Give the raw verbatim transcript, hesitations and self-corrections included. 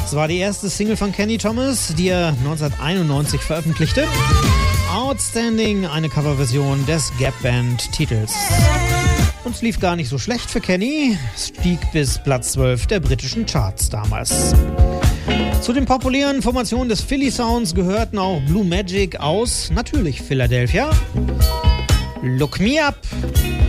Das war die erste Single von Kenny Thomas, die er neunzehnhunderteinundneunzig veröffentlichte. Outstanding, eine Coverversion des Gap-Band-Titels. Und es lief gar nicht so schlecht für Kenny, es stieg bis Platz zwölf der britischen Charts damals. Zu den populären Formationen des Philly Sounds gehörten auch Blue Magic aus, natürlich Philadelphia, Look Me Up